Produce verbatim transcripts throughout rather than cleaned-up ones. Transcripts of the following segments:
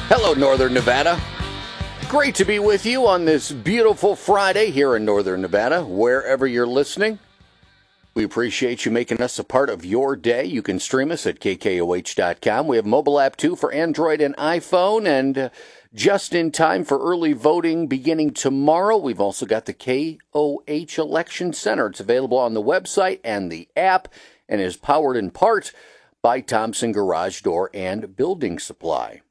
Hello, Northern Nevada. Great to be with you on this beautiful Friday here in Northern Nevada, wherever you're listening. We appreciate you making us a part of your day. You can stream us at K K O H dot com. We have mobile app, too, for Android and iPhone, and uh, just in time for early voting beginning tomorrow. We've also got the K O H Election Center. It's available on the website and the app, and is powered in part by Thompson Garage Door and Building Supply.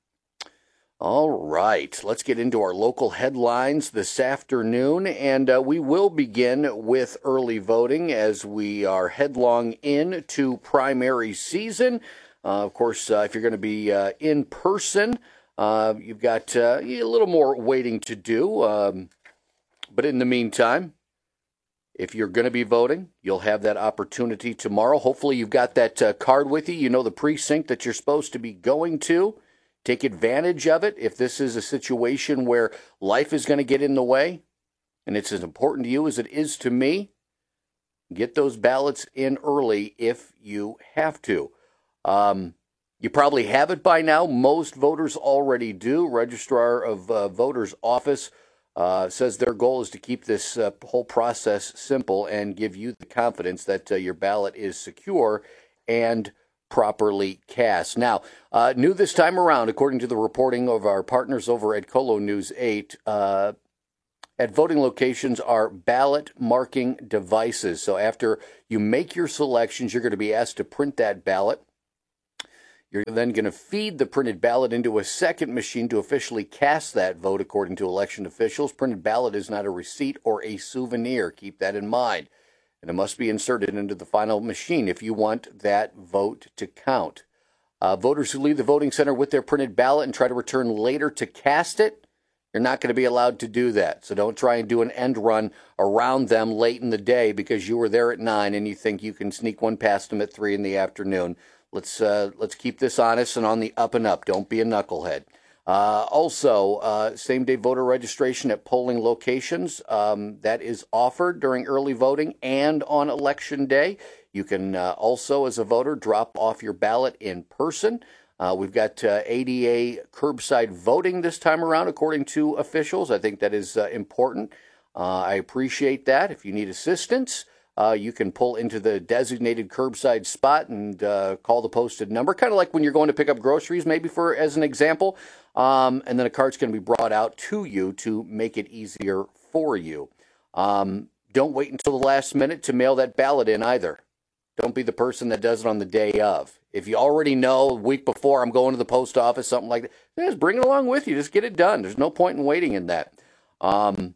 All right, let's get into our local headlines this afternoon, and uh, we will begin with early voting as we are headlong into primary season. Uh, of course, uh, if you're going to be uh, in person, uh, you've got uh, a little more waiting to do, um, but in the meantime, if you're going to be voting, you'll have that opportunity tomorrow. Hopefully you've got that uh, card with you. You know the precinct that you're supposed to be going to. Take advantage of it if this is a situation where life is going to get in the way, and it's as important to you as it is to me. Get those ballots in early if you have to. Um, you probably have it by now. Most voters already do. Registrar of uh, Voters Office uh, says their goal is to keep this uh, whole process simple and give you the confidence that uh, your ballot is secure and properly cast. Now, uh, new this time around, according to the reporting of our partners over at Colo News eight, uh, at voting locations are ballot marking devices. So after you make your selections, you're going to be asked to print that ballot. You're then going to feed the printed ballot into a second machine to officially cast that vote, according to election officials. Printed ballot is not a receipt or a souvenir. Keep that in mind. And it must be inserted into the final machine if you want that vote to count. Uh, voters who leave the voting center with their printed ballot and try to return later to cast it, you're not going to be allowed to do that. So don't try and do an end run around them late in the day because you were there at nine and you think you can sneak one past them at three in the afternoon. Let's uh, let's keep this honest and on the up and up. Don't be a knucklehead. Uh, also, uh, same-day voter registration at polling locations. Um, that is offered during early voting and on Election Day. You can uh, also, as a voter, drop off your ballot in person. Uh, we've got uh, A D A curbside voting this time around, according to officials. I think that is uh, important. Uh, I appreciate that. If you need assistance, Uh, you can pull into the designated curbside spot and uh, call the posted number, kind of like when you're going to pick up groceries, maybe for as an example. Um, and then a cart's going to be brought out to you to make it easier for you. Um, don't wait until the last minute to mail that ballot in either. Don't be the person that does it on the day of. If you already know a week before I'm going to the post office, something like that, just bring it along with you. Just get it done. There's no point in waiting in that. Um,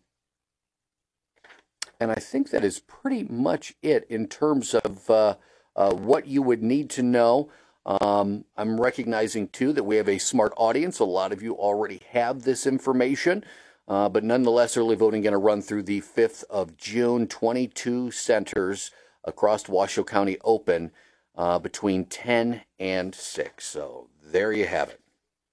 And I think that is pretty much it in terms of uh, uh, what you would need to know. Um, I'm recognizing, too, that we have a smart audience. A lot of you already have this information. Uh, but nonetheless, early voting going to run through the fifth of June. twenty-two centers across Washoe County open uh, between ten and six. So there you have it.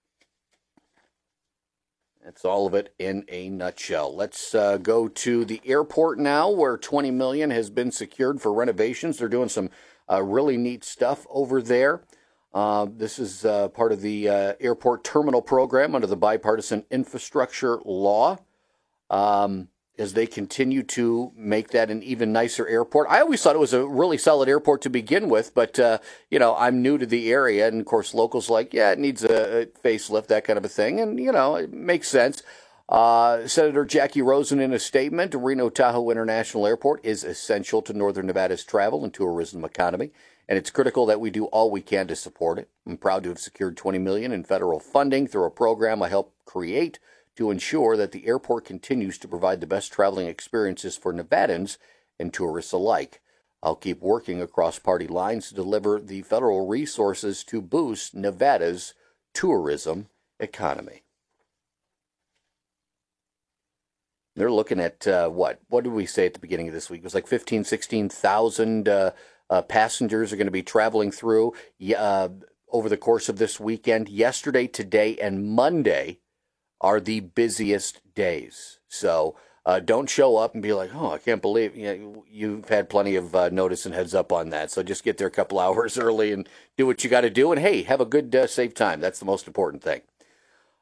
That's all of it in a nutshell. Let's uh, go to the airport now, where twenty million dollars has been secured for renovations. They're doing some uh, really neat stuff over there. Uh, this is uh, part of the uh, airport terminal program under the bipartisan infrastructure law. Um, as they continue to make that an even nicer airport. I always thought it was a really solid airport to begin with, but, uh, you know, I'm new to the area, and, of course, locals like, yeah, it needs a facelift, that kind of a thing, and, you know, it makes sense. Uh, Senator Jackie Rosen, in a statement, Reno-Tahoe International Airport is essential to Northern Nevada's travel and tourism economy, and it's critical that we do all we can to support it. I'm proud to have secured twenty million dollars in federal funding through a program I helped create to ensure that the airport continues to provide the best traveling experiences for Nevadans and tourists alike. I'll keep working across party lines to deliver the federal resources to boost Nevada's tourism economy. They're looking at, uh, what? What did we say at the beginning of this week? It was like fifteen, sixteen thousand uh, uh, passengers are going to be traveling through uh, over the course of this weekend. Yesterday, today, and Monday are the busiest days. So uh, don't show up and be like, oh, I can't believe you know, you've had plenty of uh, notice and heads up on that. So just get there a couple hours early and do what you got to do. And, hey, have a good, uh, safe time. That's the most important thing.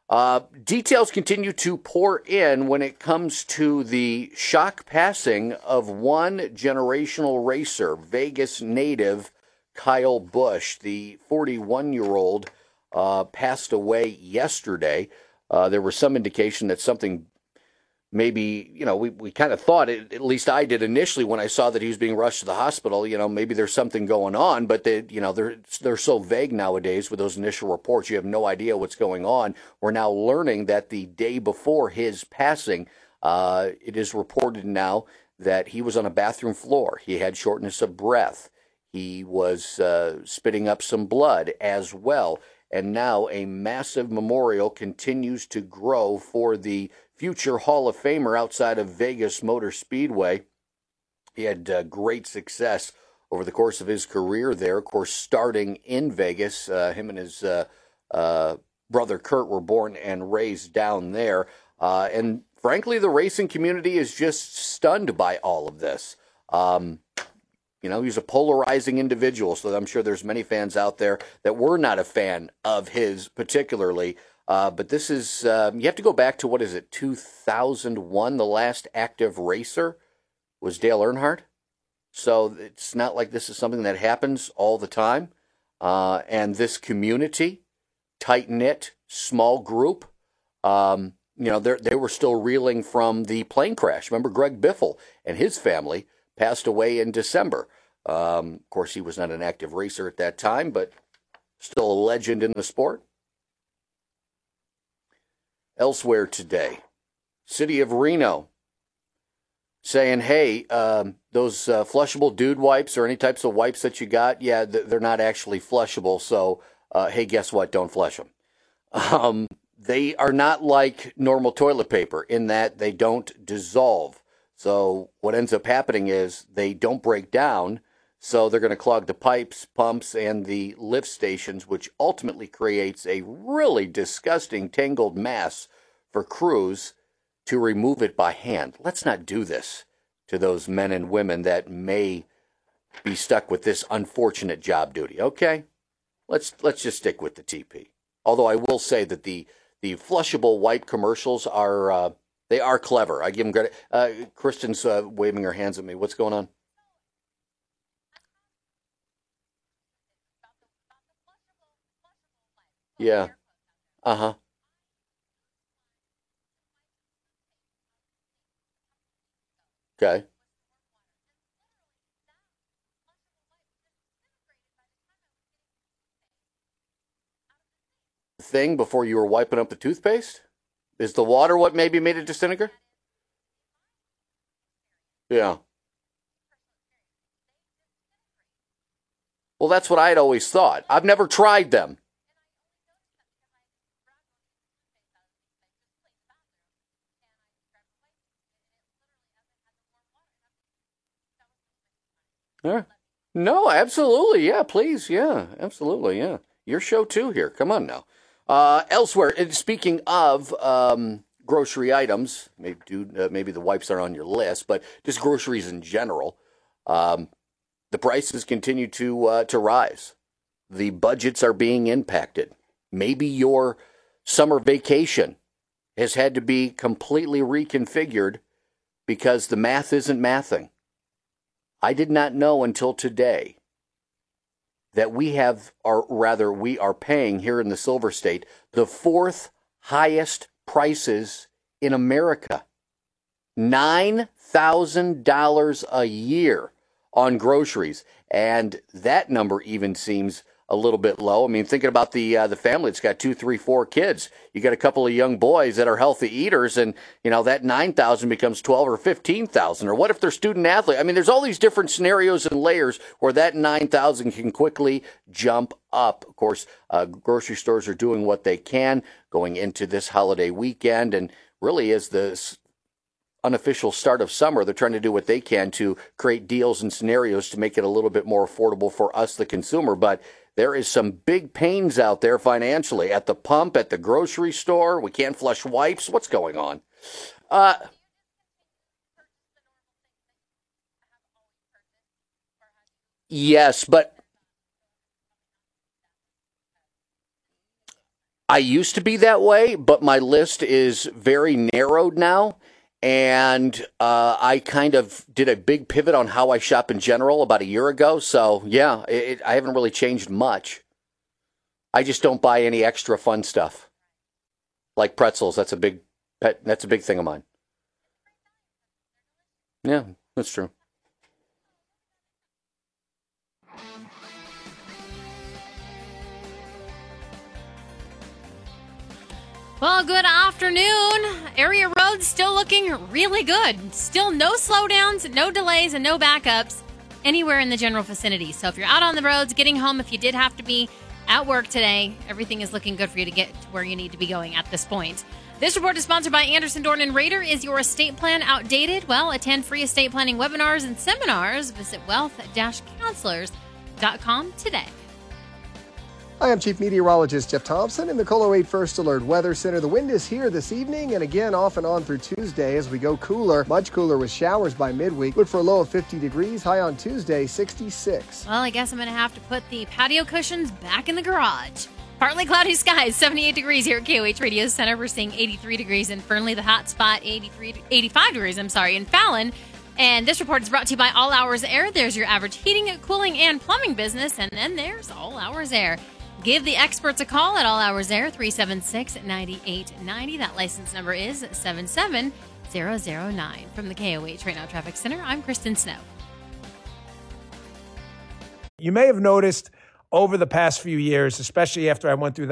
Uh, details continue to pour in when it comes to the shock passing of one generational racer, Vegas native Kyle Busch. The forty-one-year-old uh, passed away yesterday. Uh, there was some indication that something maybe, you know, we, we kind of thought, it, at least I did initially when I saw that he was being rushed to the hospital, you know, maybe there's something going on, but they, you know, they're, they're so vague nowadays with those initial reports. You have no idea what's going on. We're now learning that the day before his passing, uh, it is reported now that he was on a bathroom floor. He had shortness of breath. He was uh, spitting up some blood as well. And now a massive memorial continues to grow for the future Hall of Famer outside of Vegas Motor Speedway. He had uh, great success over the course of his career there. Of course, starting in Vegas, uh, him and his uh, uh, brother Kurt were born and raised down there. Uh, and frankly, the racing community is just stunned by all of this. Um, You know, he's a polarizing individual, so I'm sure there's many fans out there that were not a fan of his particularly. Uh, but this is, uh, you have to go back to, what is it, two thousand one? The last active racer was Dale Earnhardt. So it's not like this is something that happens all the time. Uh, and this community, tight-knit, small group, um, you know, they were still reeling from the plane crash. Remember Greg Biffle and his family passed away in December. Um, of course, he was not an active racer at that time, but still a legend in the sport. Elsewhere today, City of Reno saying, hey, um, those uh, flushable dude wipes or any types of wipes that you got, yeah, they're not actually flushable. So, uh, hey, guess what? Don't flush them. Um, they are not like normal toilet paper in that they don't dissolve. So what ends up happening is they don't break down, so they're going to clog the pipes, pumps, and the lift stations, which ultimately creates a really disgusting tangled mass for crews to remove it by hand. Let's not do this to those men and women that may be stuck with this unfortunate job duty, okay? Let's let's just stick with the T P. Although I will say that the, the flushable wipe commercials are... Uh, They are clever. I give them credit. Uh, Kristen's uh, waving her hands at me. What's going on? Yeah. Uh-huh. Okay. Thing before you were wiping up the toothpaste? Is the water what maybe made it disintegrate? Yeah. Well, that's what I'd always thought. I've never tried them. Yeah. No, absolutely. Yeah, please. Yeah, absolutely. Yeah. Your show too here. Come on now. Uh, elsewhere, and speaking of um, grocery items, maybe, dude, uh, maybe the wipes are on your list, but just groceries in general, um, the prices continue to uh, to rise. The budgets are being impacted. Maybe your summer vacation has had to be completely reconfigured because the math isn't mathing. I did not know until today that we have, or rather, we are paying here in the Silver State the fourth highest prices in America. nine thousand dollars a year on groceries. And that number even seems a little bit low. I mean, thinking about the uh, the family that's got two, three, four kids, you got a couple of young boys that are healthy eaters, and you know that nine thousand becomes twelve or fifteen thousand. Or what if they're student athlete? I mean, there's all these different scenarios and layers where that nine thousand can quickly jump up. Of course, uh, grocery stores are doing what they can going into this holiday weekend, and really as the unofficial start of summer, they're trying to do what they can to create deals and scenarios to make it a little bit more affordable for us, the consumer. But there is some big pains out there financially at the pump, at the grocery store. We can't flush wipes. What's going on? Uh, yes, but I used to be that way, but my list is very narrowed now. And uh, I kind of did a big pivot on how I shop in general about a year ago. So, yeah, it, I haven't really changed much. I just don't buy any extra fun stuff. Like pretzels. That's a big pet. That's a big thing of mine. Yeah, that's true. Well, good afternoon. Area roads still looking really good. Still no slowdowns, no delays, and no backups anywhere in the general vicinity. So if you're out on the roads, getting home, if you did have to be at work today, everything is looking good for you to get to where you need to be going at this point. This report is sponsored by Anderson, Dorn and Rader. Is your estate plan outdated? Well, attend free estate planning webinars and seminars. Visit wealth dash counselors dot com today. Hi, I'm Chief Meteorologist Jeff Thompson in the KOLO eight First Alert Weather Center. The wind is here this evening and again off and on through Tuesday as we go cooler, much cooler with showers by midweek. Look for a low of fifty degrees, high on Tuesday, sixty-six. Well, I guess I'm going to have to put the patio cushions back in the garage. Partly cloudy skies, seventy-eight degrees here at K O H Radio Center. We're seeing eighty-three degrees in Fernley, the hot spot, eighty-three, eighty-five degrees, I'm sorry, in Fallon. And this report is brought to you by All Hours Air. There's your average heating, cooling, and plumbing business. And then there's All Hours Air. Give the experts a call at All Hours Air, three seven six, nine eight nine zero. That license number is seven seven zero zero nine. From the K O H Right Now Traffic Center, I'm Kristen Snow. You may have noticed over the past few years, especially after I went through that